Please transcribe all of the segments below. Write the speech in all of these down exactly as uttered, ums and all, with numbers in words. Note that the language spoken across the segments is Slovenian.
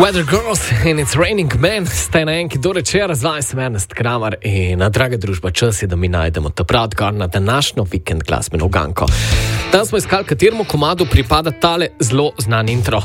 Weather Girls and It's Raining Men ste na enki do večera, z vami sem Ernest Kramar in na draga družba, čas je, da mi najdemo ta prav odgovor na današnjo vikend glasbeno uganko. Danes smo iskali, kateremu komadu pripada tale zelo znan intro.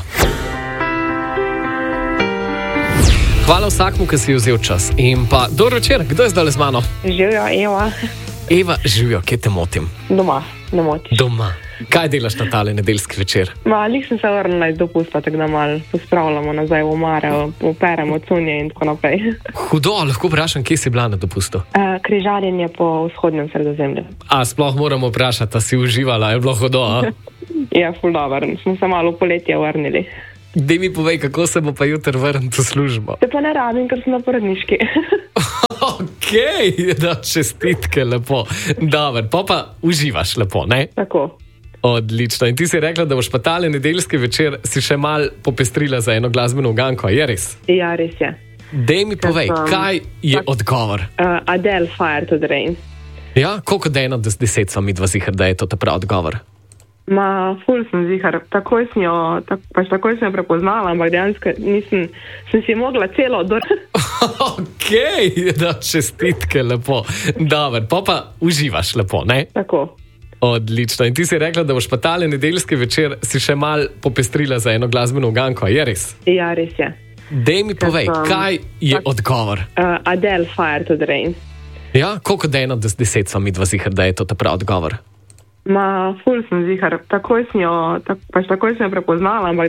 Hvala vsakmu, ki si je vzel čas. In pa dobro večer, kdo je zdaj z mano? Živijo, Eva. Eva, živijo, kje te motim? Doma, ne motiš. Doma. Kaj delaš na tale nedeljski večer? Malih sem se vrnila iz dopusta, tako da malo pospravljamo nazaj v omare, operemo cunje in tako naprej. Hudo, lahko vprašam, kje si bila na dopustu? Uh, križarjenje po vzhodnem Sredozemlju. A sploh moramo vprašati, a si uživala, je bilo hudo, a? Ja, ful dobro, smo se malo v poletje vrnili. Dej mi povej, kako se bo pa jutri vrniti v službo. Te pa ne rabim, ker sem na porodniški. Okej, okay, da čestitke, lepo. Dobar, pa pa uživaš lepo, ne? Tako. Odlično. In ti si rekla, da boš pa tale nedeljski večer si še mal popestrila za eno glasbeno uganko, je res? Ja, res je. Dej mi povej, um, kaj je tak, odgovor? Uh, Adele, Fire to the Rain. Ja, koliko da eno deset sva mi dva zihar, da je to ta prav odgovor? Ma, ful sem zihar. Takoj sem jo, tak, pač takoj sem jo prepoznala, ampak dejansko nisem, sem si mogla celo odor. Okej, okay, da čestitke, lepo. Dobar, pa pa uživaš lepo, ne? Tako. Odlično. In ti si rekla, da boš pa tale nedeljski večer si še mal popestrila za eno glasbeno uganko, je res? Ja, res je. Dej mi povej, um, kaj je tak, odgovor? Uh, Adele, Fire to the Rain. Ja, koliko da eno deset sva mi dva zihar, da je to ta prav odgovor? Ma, ful sem zihar. Takoj sem jo, tak, pač takoj sem jo prepoznala, ampak